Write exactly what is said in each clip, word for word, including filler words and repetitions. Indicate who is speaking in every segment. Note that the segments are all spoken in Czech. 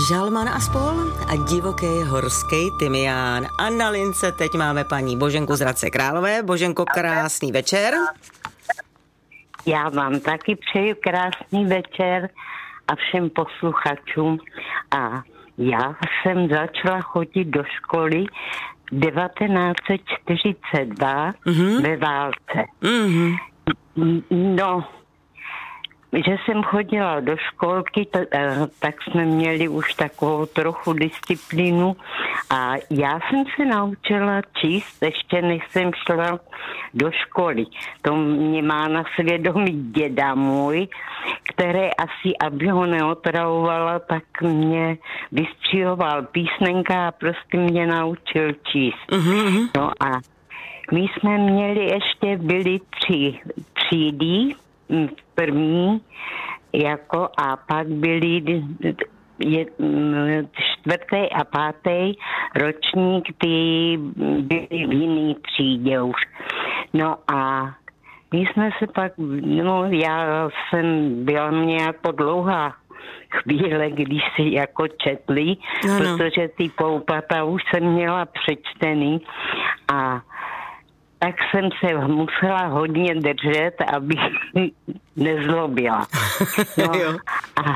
Speaker 1: Žalman a spol a divoký horský tymián. A na lince teď máme paní Boženku z Hradce Králové. Boženko, krásný večer.
Speaker 2: Já vám taky přeju krásný večer a všem posluchačům. A já jsem začala chodit do školy devatenáct set čtyřicet dva mm-hmm. ve válce. Mm-hmm. No, že jsem chodila do školky, to, tak jsme měli už takovou trochu disciplínu a já jsem se naučila číst, ještě než jsem šla do školy. To mě má na svědomí děda můj, který asi, aby ho neotravovala, tak mě vystřihoval písmenka a prostě mě naučil číst. Mm-hmm. No a my jsme měli ještě, byli tři třídy, první, jako a pak byli je, čtvrtý a pátý ročník, ty byli v jiný třídě už. No a my jsme se pak, no já jsem, byla mě jako dlouhá chvíle, když si jako četli, no, no. Protože ty poupata už jsem měla přečtený a tak jsem se musela hodně držet, abych nezlobila. No, a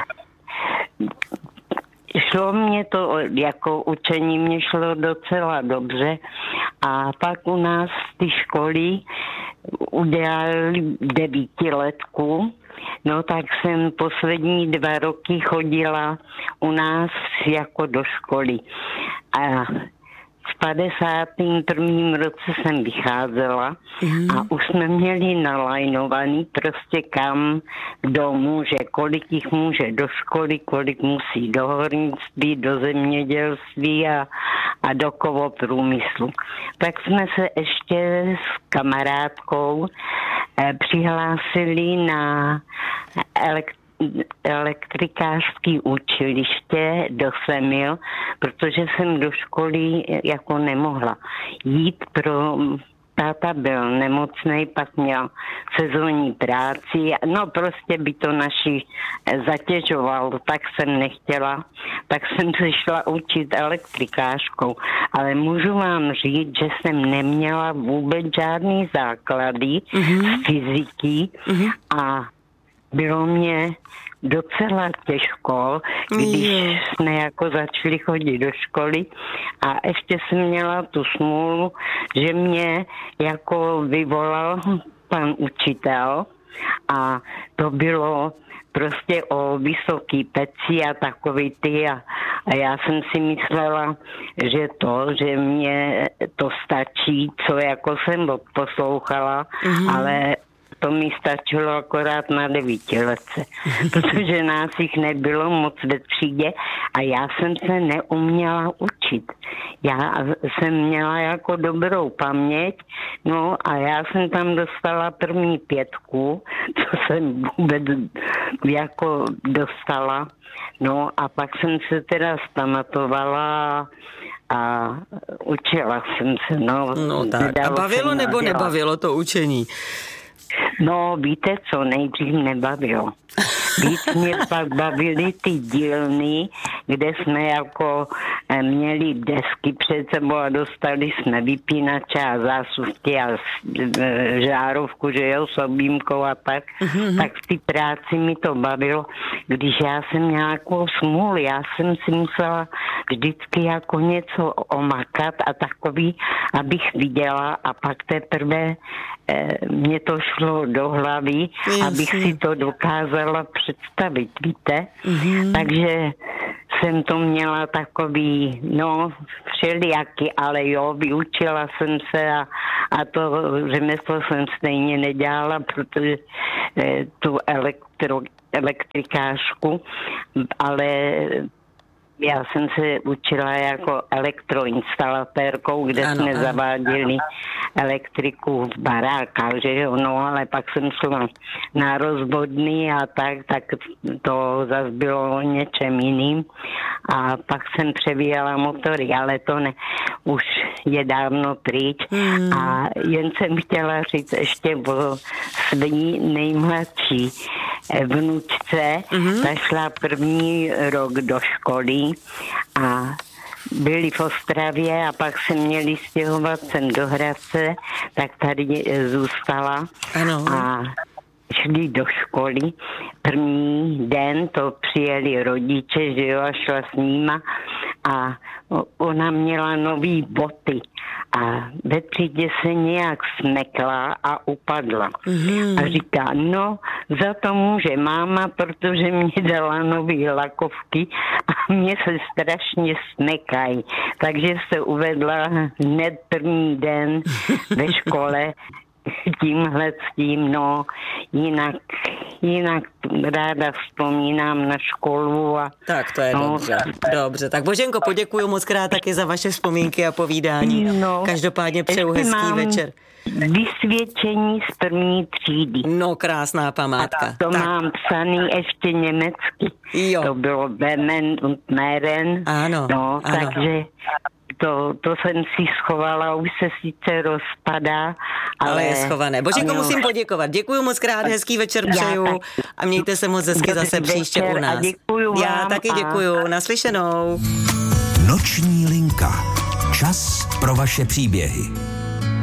Speaker 2: šlo mě to, jako učení mě šlo docela dobře a pak u nás z té školy udělali devítiletku, no tak jsem poslední dva roky chodila u nás jako do školy. A v padesátém prvním roce jsem vycházela mm. a už jsme měli nalajnovaný prostě kam kdo může, kolik jich může do školy, kolik musí do hornictví, do zemědělství a, a do kovoprůmyslu. Tak jsme se ještě s kamarádkou eh, přihlásili na elektroniku elektrikářský učiliště do Semil, protože jsem do školy jako nemohla jít pro... Táta byl nemocnej, pak měl sezónní práci, no prostě by to naši zatěžovalo, tak jsem nechtěla, tak jsem se šla učit elektrikářkou, ale můžu vám říct, že jsem neměla vůbec žádný základy mm-hmm. z fyziky mm-hmm. a bylo mě docela těžko, když mm. jsme jako začali chodit do školy a ještě jsem měla tu smůlu, že mě jako vyvolal pan učitel a to bylo prostě o vysoký peci a takový ty a, a já jsem si myslela, že to, že mě to stačí, co jako jsem poslouchala, mm. ale to mi stačilo akorát na devítiletce, protože nás jich nebylo moc ve třídě a já jsem se neuměla učit. Já jsem měla jako dobrou paměť, no a já jsem tam dostala první pětku, co jsem vůbec jako dostala, no a pak jsem se teda zpamatovala a učila jsem se. No,
Speaker 1: no tak, a bavilo nebo nebavilo to učení?
Speaker 2: No, víte co, nejdřív nebavilo. Víc mě pak bavily ty dílny, kde jsme jako měli desky před sebou a dostali jsme vypínače a zásuvky a žárovku, že jo, s objímkou a tak. Mm-hmm. Tak v té práci mi to bavilo, když já jsem měla nějakou smůlu, já jsem si musela vždycky jako něco omakat a takový, abych viděla a pak teprve mě to šlo do hlavy, yes, abych si to dokázala představit, víte? Mm-hmm. Takže jsem to měla takový, no, všelijaký, ale jo, vyučila jsem se a, a to řemeslo jsem stejně nedělala, protože eh, tu elektro, elektrikářku, ale já jsem se učila jako elektroinstalatérkou, kde ano, jsme ano. zaváděli elektriku v barákách, že jo, no ale pak jsem šla na rozvodný a tak, tak to zase bylo o něčem jiným a pak jsem převíjela motory, ale to ne, už je dávno pryč hmm. a jen jsem chtěla říct ještě o svý nejmladší vnučce, mm-hmm. ta šla první rok do školy a byli v Ostravě a pak se měli stěhovat sem do Hradce, tak tady zůstala.
Speaker 1: Ano.
Speaker 2: A šli do školy. První den to přijeli rodiče, že jo, a šla s nima a ona měla nový boty a ve třídě se nějak smekla a upadla. Mm-hmm. A říká, no, za to může máma, protože mě dala nový lakovky a mě se strašně smekají. Takže se uvedla hned první den ve škole tímhle s tím, no, jinak, jinak ráda vzpomínám na školu. A,
Speaker 1: tak to je no, dobře, dobře. Tak Boženko, poděkuju moc krát taky za vaše vzpomínky a povídání. No, každopádně přeju hezký večer.
Speaker 2: Vysvědčení z první třídy.
Speaker 1: No, krásná památka.
Speaker 2: A to tak. Mám psaný ještě německy. Jo. To bylo Bemen und Meren.
Speaker 1: Ano,
Speaker 2: no,
Speaker 1: ano.
Speaker 2: Takže to, to jsem si schovala, už se sice rozpadá, ale...
Speaker 1: ale je schované. Boženko, ano. Musím poděkovat. Děkuju moc krát, hezký večer přeju a mějte se moc hezky zase příště u nás.
Speaker 2: Děkuju
Speaker 1: Já
Speaker 2: vám
Speaker 1: taky děkuju. A... Naslyšenou.
Speaker 3: Noční linka. Čas pro vaše příběhy.